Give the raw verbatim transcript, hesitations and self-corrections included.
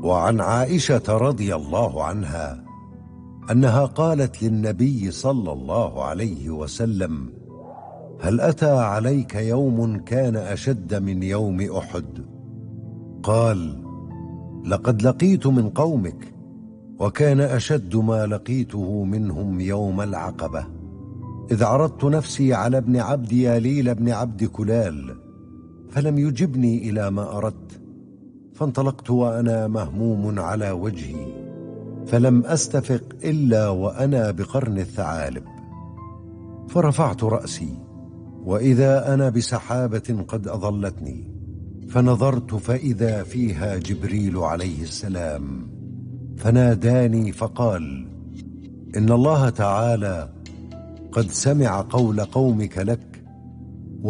وعن عائشة رضي الله عنها أنها قالت للنبي صلى الله عليه وسلم: هل أتى عليك يوم كان أشد من يوم أحد؟ قال: لقد لقيت من قومك، وكان أشد ما لقيته منهم يوم العقبة، إذ عرضت نفسي على ابن عبد ياليل بن عبد كلال فلم يجبني إلى ما أردت، فانطلقت وأنا مهموم على وجهي، فلم أستفق إلا وأنا بقرن الثعالب، فرفعت رأسي وإذا أنا بسحابة قد أظلتني، فنظرت فإذا فيها جبريل عليه السلام، فناداني فقال: إن الله تعالى قد سمع قول قومك لك